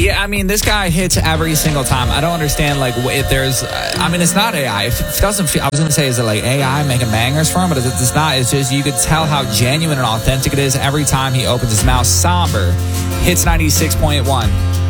Yeah, I mean, this guy hits every single time. I don't understand, like, if there's... I mean, it's not AI. It doesn't feel... I was going to say, is it, like, AI making bangers for him? But it's not. It's just, you could tell how genuine and authentic it is every time he opens his mouth. Somber hits 96.1.